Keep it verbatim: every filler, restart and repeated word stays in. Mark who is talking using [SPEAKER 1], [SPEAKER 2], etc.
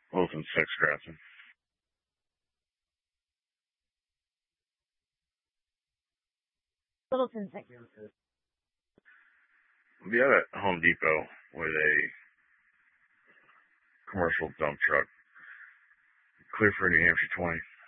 [SPEAKER 1] Littleton six, Grafton.
[SPEAKER 2] Littleton six.
[SPEAKER 1] We have at Home Depot with a commercial dump truck. Clear for New Hampshire twenty.